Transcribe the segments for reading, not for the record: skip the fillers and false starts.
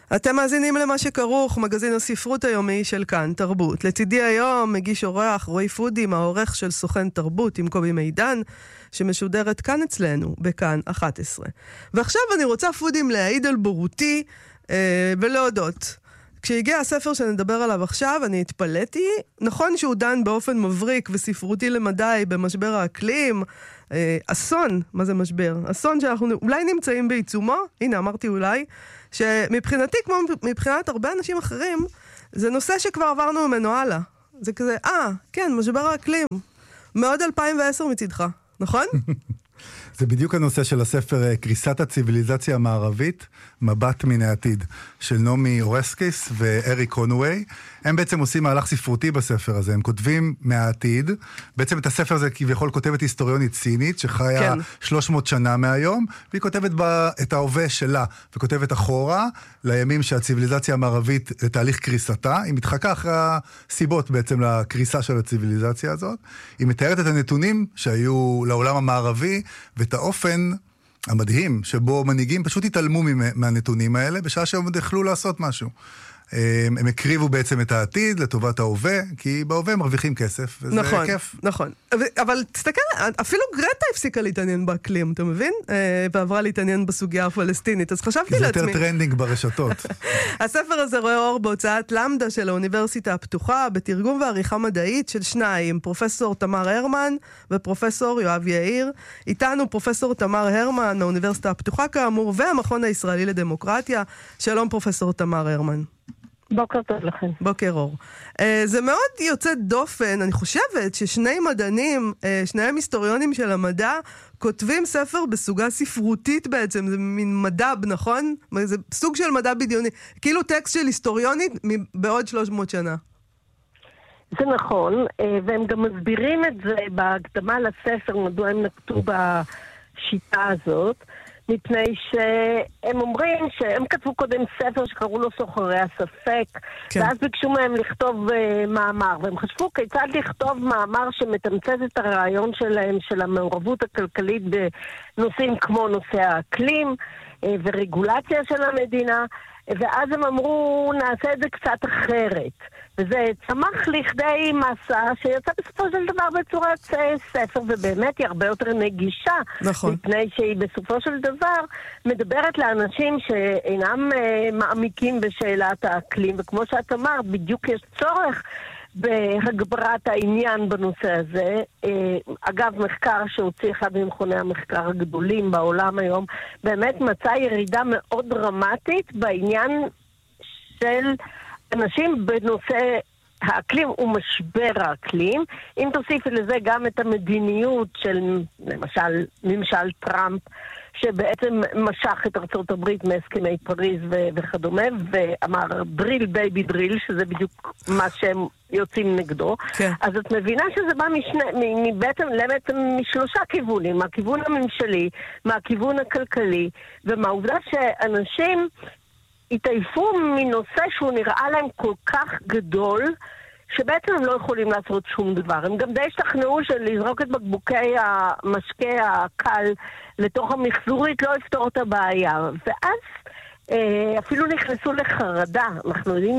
אתם מאזינים למה שכרוך, מגזין הספרות היומי של כאן תרבות. לצידי היום מגיש אורח רועי פודים, העורך של סוכן תרבות עם קובי מידן, שמשודרת כאן אצלנו, בכאן 11. ועכשיו אני רוצה פודים להעיד על בורותי ולהודות. כשהגיע הספר שנדבר עליו עכשיו, אני התפלאתי. נכון שהוא דן באופן מבריק וספרותי למדי במשבר האקלים. אסון, מה זה משבר? אסון שאנחנו אולי נמצאים בעיצומו, הנה אמרתי אולי, שמבחינתי כמו מבחינת הרבה אנשים אחרים, זה נושא שכבר עברנו ממנו הלאה. זה כזה, כן, משבר האקלים. מאוד 2010 מצדך, נכון? זה בדיוק הנושא של הספר קריסת הציביליזציה המערבית, מבט מן העתיד, של נעמי אורסקיס ואריק הונווי. הם בעצם עושים מהלך ספרותי בספר הזה, הם כותבים מהעתיד, בעצם את הספר הזה כביכול כותבת היסטוריונית סינית, שחיה 300 שנה מהיום, והיא כותבת בה את ההווה שלה, וכותבת אחורה, לימים שהציביליזציה המערבית לתהליך קריסתה, היא מתחקה אחרי הסיבות בעצם לקריסה של הציביליזציה הזאת, היא מתארת את הנתונים שהיו לעולם המערבי, ואת האופן המדהים שבו מנהיגים פשוט התעלמו מהנתונים האלה, בשעה שהם עוד יכלו לעשות משהו. הם הקריבו בעצם את העתיד לטובת ההווה, כי בהווה מרוויחים כסף, וזה נכון, כיף. נכון, אבל תסתכל, אפילו גרטה הפסיקה להתעניין באקלים, אתה מבין? ועברה להתעניין בסוגיה הפלסטינית, אז חשבתי לעצמי. זה יותר טרנדינג ברשתות. הספר הזה רואה אור בהוצאת למדה של האוניברסיטה הפתוחה, בתרגום ועריכה מדעית של שניים, פרופסור תמר הרמן ופרופסור יואב יאיר. איתנו פרופסור תמר הרמן מהאוניברסיטה הפתוחה כאמור, והמכון הישראלי לדמוקרטיה. שלום פרופסור תמר הרמן. בוקר טוב לכם. בוקר אור. זה מאוד יוצא דופן, אני חושבת ששני מדענים, שניהם היסטוריונים של המדע, כותבים ספר בסוגה ספרותית בעצם, זה מין מדע, נכון? זה סוג של מדע בדיוני, כאילו טקסט של היסטוריונית בעוד 300 שנה. זה נכון, והם גם מסבירים את זה בהקדמה לספר, מדוע הם נקטו בשיטה הזאת, מפני שהם אומרים שהם כתבו קודם ספר שקראו לו סוחרי הספק, ואז ביקשו מהם לכתוב מאמר, והם חשבו כיצד לכתוב מאמר שמתמצת את הרעיון שלהם, של המעורבות הכלכלית בנושאים כמו נושא האקלים ורגולציה של המדינה, ואז הם אמרו נעשה את זה קצת אחרת, וזה צמח לכדי מסע שיצא בסופו של דבר בצורת ספר, ובאמת היא הרבה יותר נגישה, נכון. מפני שהיא בסופו של דבר מדברת לאנשים שאינם מעמיקים בשאלת האקלים, וכמו שאת אמרת, בדיוק יש צורך בהגברת העניין בנושא הזה. אגב, מחקר שהוציא אחד ממכוני המחקר הגדולים בעולם היום, באמת מצא ירידה מאוד דרמטית בעניין של אנשים בנושא האקלים ומשבר האקלים. אם תוסיפי לזה גם את המדיניות של למשל ממשל טראמפ, שבעצם משך את ארצות הברית מהסכמי פריז וכדומה, ואמר דריל בייבי דריל, שזה בדיוק מה שהם יוצאים נגדו. כן. אז את מבינה שזה בא בעצם משלושה כיוונים, מהכיוון הממשלי, מהכיוון הכלכלי, ומהעובדה שאנשים התעייפו מנושא שהוא נראה להם כל כך גדול, שבעצם הם לא יכולים לעשות שום דבר. הם גם די השתכנעו שלזרוק את בקבוקי המשקה הקל לתוך המחזורית לא יפתור את הבעיה. ואז אפילו נכנסו לחרדה. אנחנו יודעים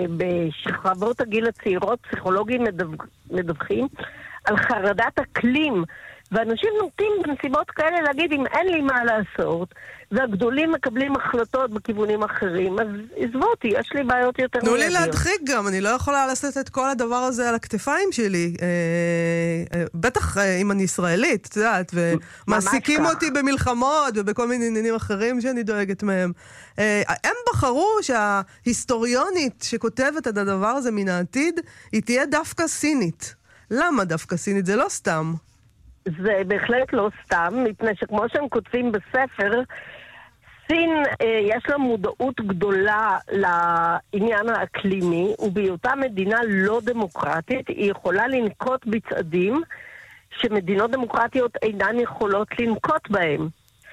שבשכבות הגיל הצעירות פסיכולוגים מדווחים על חרדת אקלים, ואנשים נוטים בנסיבות כאלה להגיד אם אין לי מה לעשות, והגדולים מקבלים החלטות בכיוונים אחרים, אז עזבו אותי, יש לי בעיות יותר תנו לי להדחיק גם, אני לא יכולה לעשות את כל הדבר הזה על הכתפיים שלי, בטח אם אני ישראלית, את יודעת, ומעסיקים אותי במלחמות ובכל מיני עניינים אחרים שאני דואגת מהם. הם בחרו שההיסטוריונית שכותבת את הדבר הזה מן העתיד, היא תהיה דווקא סינית. למה דווקא סינית? זה לא סתם. זה בהחלט לא סתם, מפני שכמו שהם כותבים בספר, סין יש לה מודעות גדולה לעניין האקלימי, ובהיותה מדינה לא דמוקרטית, היא יכולה לנקוט בצעדים שמדינות דמוקרטיות אינן יכולות לנקוט בהם.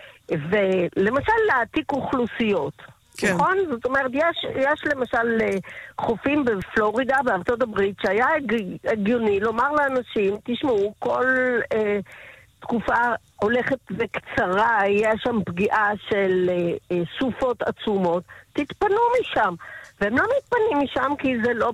ולמשל להעתיק אוכלוסיות. כן. נכון? זאת אומרת, יש למשל חופים בפלורידה, בארצות הברית, שהיה הגיוני לומר לאנשים, תשמעו, כל תקופה הולכת וקצרה, יש שם פגיעה של סופות עצומות, תתפנו משם. והם לא מתפנים משם כי זה לא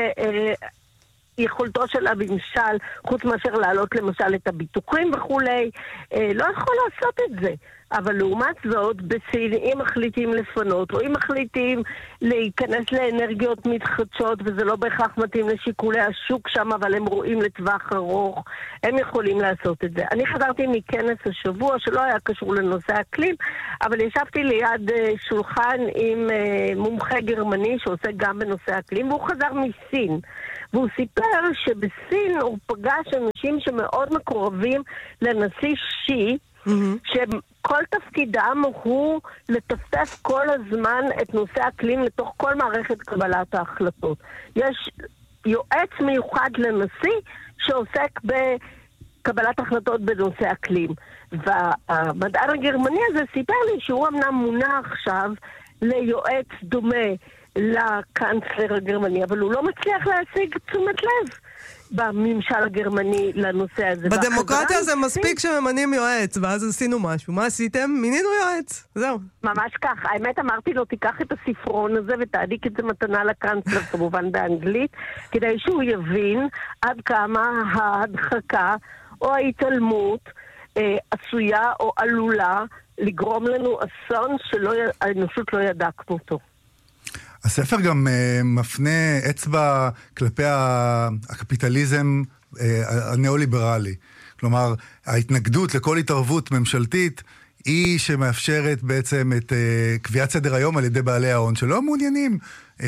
ביכולתו של הממשל, חוץ מאשר להעלות למשל את הביטוחים וכולי, לא יכול לעשות את זה. אבל לעומת זאת, בסין, אם מחליטים לפנות, או אם מחליטים להיכנס לאנרגיות מתחדשות, וזה לא בהכרח מתאים לשיקולי השוק שם, אבל הם רואים לטווח ארוך, הם יכולים לעשות את זה. אני חזרתי מכנס השבוע, שלא היה קשור לנושא אקלים, אבל ישבתי ליד שולחן עם מומחה גרמני, שעושה גם בנושא אקלים, והוא חזר מסין. והוא סיפר שבסין הוא פגש אנשים שמאוד מקורבים לנשיא שי, שכל תפקידם הוא לטפטף כל הזמן את נושא האקלים לתוך כל מערכת קבלת ההחלטות. יש יועץ מיוחד לנשיא שעוסק בקבלת החלטות בנושא אקלים. והמדען הגרמני הזה סיפר לי שהוא אמנם מונה עכשיו ליועץ דומה לקנצלר הגרמני, אבל הוא לא מצליח להשיג תשומת לב בממשל הגרמני לנושא הזה. בדמוקרטיה זה מספיק שממנים יועץ, ואז עשינו משהו. מה עשיתם? מינינו יועץ. זהו. ממש כך. האמת אמרתי לו, תיקח את הספרון הזה ותעדיק את זה מתנה לקנצלר, כמובן באנגלית, כדי שהוא יבין עד כמה ההדחקה או ההתעלמות עשויה או עלולה לגרום לנו אסון שהאנושות לא ידעה כמותו. הספר גם מפנה אצבע כלפי הקפיטליזם הניאו-ליברלי. כלומר, ההתנגדות לכל התערבות ממשלתית היא שמאפשרת בעצם את קביעת סדר היום על ידי בעלי ההון, שלא מעוניינים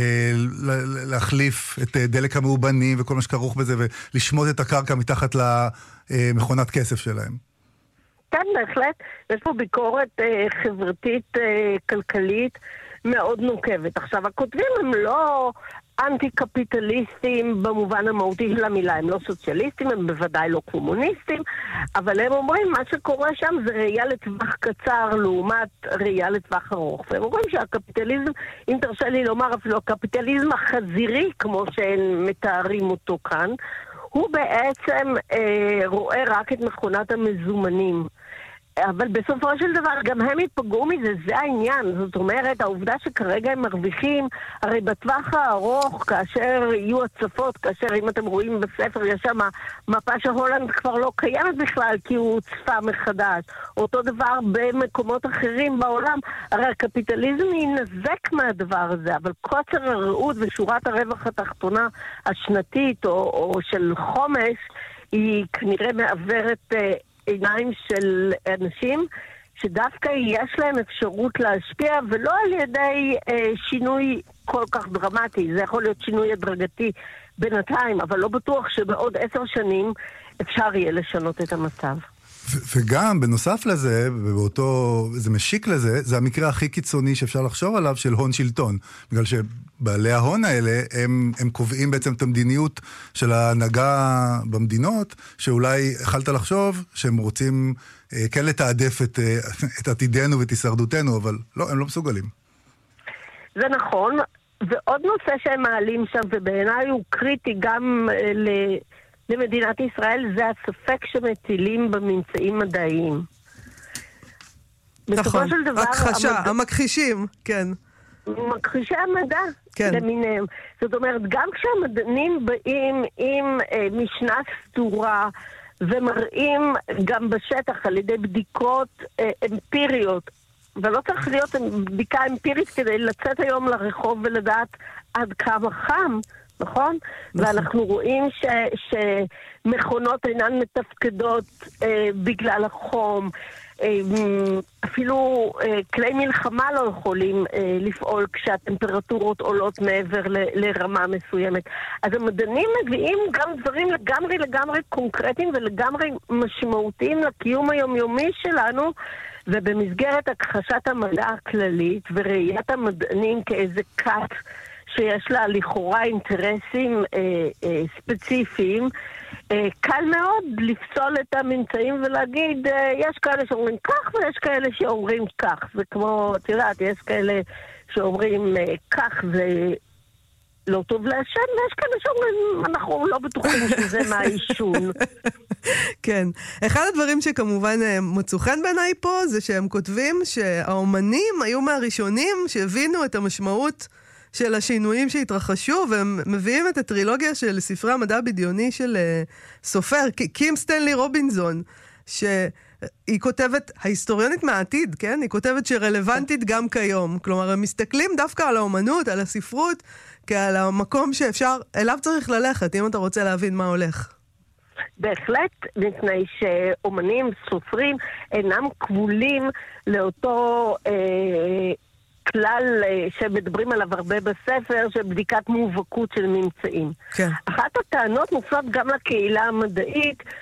להחליף את דלק המאובנים וכל מה שכרוך בזה, ולשמוט את הקרקע מתחת למכונת כסף שלהם. כן, בהחלט. יש פה ביקורת חברתית, כלכלית, מאוד נוקבת. עכשיו, הכותבים הם לא אנטי-קפיטליסטים במובן המהותי של המילה, הם לא סוציאליסטים, הם בוודאי לא קומוניסטים, אבל הם אומרים, מה שקורה שם זה ראייה לטווח קצר לעומת ראייה לטווח ארוך. והם אומרים שהקפיטליזם, אם תרשה לי לומר אפילו, הקפיטליזם החזירי, כמו שהם מתארים אותו כאן, הוא בעצם רואה רק את מכונת המזומנים. אבל בסופו של דבר גם הם יפגעו מזה, זה העניין. זאת אומרת, העובדה שכרגע הם מרוויחים, הרי בטווח הארוך, כאשר יהיו הצפות, כאשר אם אתם רואים בספר, יש שם מפה שהולנד כבר לא קיימת בכלל, כי הוא צפה מחדש. אותו דבר במקומות אחרים בעולם. הרי הקפיטליזם ינזק מהדבר הזה, אבל קוצר הראות ושורת הרווח התחתונה השנתית או של חומש, היא כנראה מעברת עיניים של אנשים שדווקא יש להם אפשרות להשפיע, ולא על ידי שינוי כל כך דרמטי. זה יכול להיות שינוי הדרגתי בינתיים, אבל לא בטוח שבעוד 10 שנים אפשר יהיה לשנות את המצב. וגם בנוסף לזה, זה משיק לזה, זה המקרה הכי קיצוני שאפשר לחשוב עליו של הון שלטון. בגלל שבעלי ההון האלה, הם קובעים בעצם את המדיניות של ההנהגה במדינות, שאולי יכלת לחשוב שהם רוצים כן לתעדף את עתידנו ואת הישרדותנו, אבל לא, הם לא מסוגלים. זה נכון, ועוד נושא שהם מעלים שם, ובעיניי הוא קריטי גם למדינת ישראל, זה הספק שמטילים בממצאים מדעיים. נכון, הכחשה, המכחישים, כן. מכחישי המדע, כן. למיניהם. זאת אומרת, גם כשהמדענים באים עם משנה סדורה, ומראים גם בשטח על ידי בדיקות אמפיריות, ולא צריך להיות בדיקה אמפירית כדי לצאת היום לרחוב ולדעת עד כמה חם, נכון? ואנחנו רואים שמכונות אינן מתפקדות בגלל החום, אפילו כלי מלחמה לא יכולים לפעול כשהטמפרטורות עולות מעבר לרמה מסוימת. אז המדענים מביאים גם דברים לגמרי קונקרטיים ולגמרי משמעותיים לקיום היומיומי שלנו, ובמסגרת הכחשת המדע הכללית וראיית המדענים כאיזה כת שיש לה לכאורה אינטרסים ספציפיים, קל מאוד לפסול את הממצאים ולהגיד, יש כאלה שאומרים כך ויש כאלה שאומרים כך. זה כמו, את יודעת, יש כאלה שאומרים כך לא טוב לעשן, ויש כאלה שאומרים, אנחנו לא בטוחים שזה מהעישון. כן. אחד הדברים שכמובן מצאו חן בעיניי פה, זה שהם כותבים שהאומנים היו מהראשונים שהבינו את המשמעות של השינויים שהתרחשו, והם מביאים את הטרילוגיה של ספרי המדע הבדיוני של סופר, קים סטנלי רובינזון, שהיא כותבת, ההיסטוריונית מהעתיד, כן? היא כותבת שרלוונטית גם כיום. כלומר, הם מסתכלים דווקא על האומנות, על הספרות, כעל המקום שאפשר, אליו צריך ללכת, אם אתה רוצה להבין מה הולך. בהחלט, מפני שאומנים, סופרים, אינם כבולים לאותו כלל שמדברים עליו הרבה בספר, של בדיקת מובהקות של ממצאים. כן. אחת הטענות מופנות גם לקהילה המדעית,